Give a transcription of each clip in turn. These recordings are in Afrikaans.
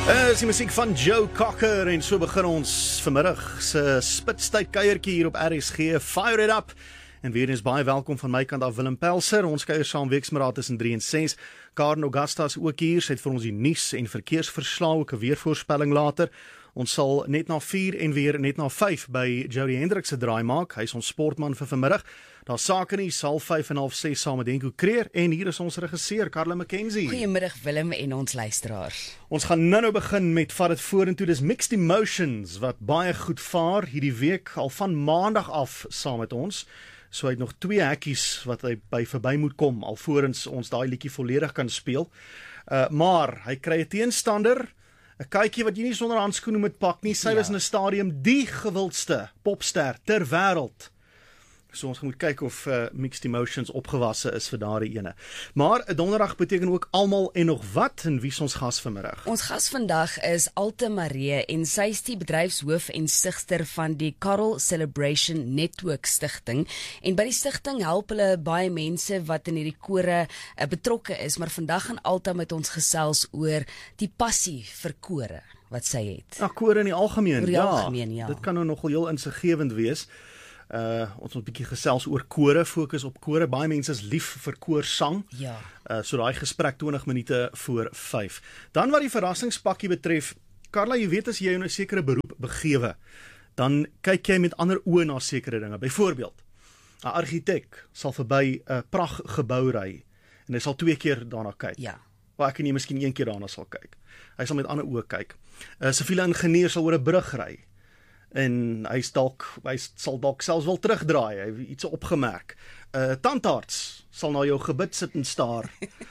Is die musiek van Joe Cocker en so begin ons vanmiddag se spitstyd kuiertjie hier op RSG. Fire it up! En weer eens baie welkom van my kant af, Willem Pelser. Ons kuier saam weksmiddag tussen 3 en 6. Karen Augusta is ook hier. Sy het vir ons die nuus en verkeersverslag, ook 'n weervoorspelling later. Ons sal net na 4 en weer net na 5 by Jody Hendricks se draai maak. Hy is ons sportman vir vanmiddag. Daar's sake nie, sal 5 en half 6 saam met Denko Kreer en hier is ons regisseur Karla McKenzie. Goeiemiddag Willem en ons luisteraars. Ons gaan nou begin met vat dit vorentoe. Dis Mixed Emotions wat baie goed vaar hierdie week al van maandag af saam met ons. So hy het nog 2 hekkies wat hy by verby moet kom alvorens ons daai liedjie volledig kan speel. Maar hy kry 'n teenstander, 'n kykie wat jy nie sonder handskoene moet pak nie. Sy was in 'n stadium die gewildste popster ter wêreld. So ons moet kyk of Mixed Emotions opgewasse is vir daardie ene. Maar 'n donderdag beteken ook almal en nog wat, en wie is ons gas vanmiddag? Ons gas vandag is Alte Maree en sy is die bedryfshoof en stigter van die Carol Celebration Network Stichting. En by die stigting help hulle baie mense wat in hierdie kore betrokke is, maar vandag gaan Alta met ons gesels oor die passie vir kore wat sy het. Ja, kore in die algemeen. Ja. Dit kan nou nogal heel insiggewend wees. Ons moet 'n bietjie gesels oor kore, fokus op kore. Baie mense is lief vir koorsang. Ja. So daai gesprek 20 minute voor 5. Dan wat die verrassingspakkie betref, Karla, jy weet as jy in 'n sekere beroep begewe, dan kyk jy met ander oë na sekere dinge. Byvoorbeeld, 'n argitek sal verby 'n prachtgebou ry en hy sal 2 keer daarna kyk. Ja. Waar ek en jy miskien 1 keer daarna sal kyk. Hy sal met ander oë kyk. 'n Siviele ingenieur sal oor 'n brug ry. En hy sal dalk selfs wel terugdraai, hy het iets opgemerk. Tandarts sal na jou gebit sit en staar.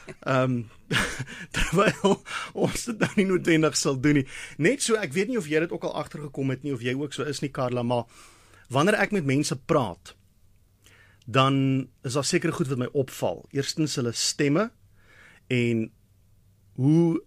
Terwyl ons dit nou nie noodwendig sal doen nie. Net so, ek weet nie of jy dit ook al agtergekom het nie, of jy ook so is nie, Karla, maar wanneer ek met mense praat, dan is daar sekere goed wat my opval. Eerstens hulle stemme en hoe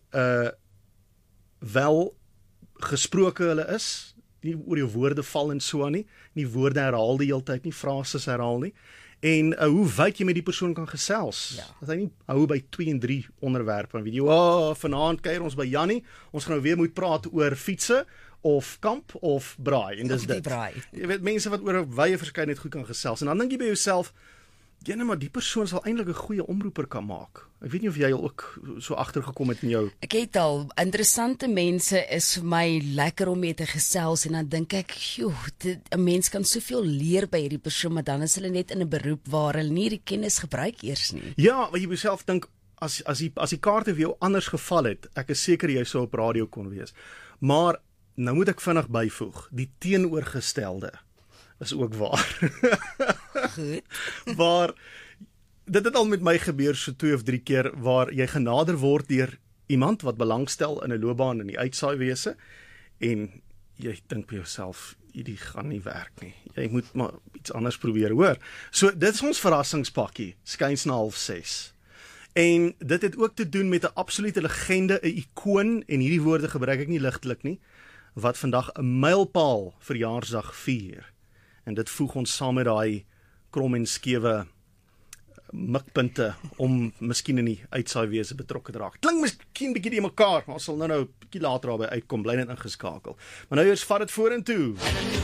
wel gesproke hulle is. Nie oor jou woorde val en so aan nie woorde herhaal die hele tyd nie, frases herhaal nie, en hoe wyd jy met die persoon kan gesels, dat hy nie hou by 2 en 3 onderwerpe, en weet jy, vanaand kuier ons by Jannie, ons gaan nou weer moet praat oor fietsen, of kamp, of braai, en dis dit. Jy weet, mense wat oor 'n wye verskeidenheid goed kan gesels, en dan dink jy by jouself, maar die persoon sal eintlik 'n goeie omroeper kan maak. Ek weet nie of jy al ook so agtergekom het in jou. Ek het al, interessante mense is vir my lekker om mee te gesels en dan dink ek, 'n mens kan soveel leer by hierdie persoon, maar dan is hulle net in 'n beroep waar hulle nie die kennis gebruik eers nie. Ja, wat jy jouself dink, as die kaarte vir jou anders geval het, ek is seker jy sou op radio kon wees. Maar nou moet ek vinnig byvoeg, die teenoorgestelde is ook waar. Goed. Waar dit het al met my gebeur so 2 of 3 keer waar jy genader word deur iemand wat belangstel in 'n loopbaan in die uitsaaiwese en jy dink by jouself, hierdie gaan nie werk nie. Jy moet maar iets anders probeer, hoor. So dit is ons verrassingspakkie, skuins na 5:30. En dit het ook te doen met 'n absolute legende, 'n ikoon, en hierdie woorde gebruik ek nie ligtelik nie, wat vandag 'n mylpaal verjaarsdag vier. En dit voeg ons saam met daai krom en skewe mikpunte om miskien in die uitsaaiwese betrokke te raak. Klink miskien bietjie die mekaar, maar ons sal nou 'n bietjie later daarby uitkom, bly net ingeskakel. Maar nou eers vat dit vorentoe.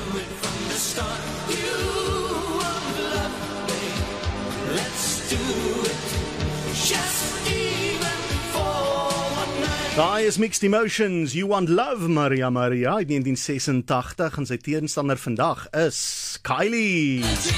Daai is Mixed Emotions, You Want Love, Maria in 1986, en sy teenstander vandag is Kylie.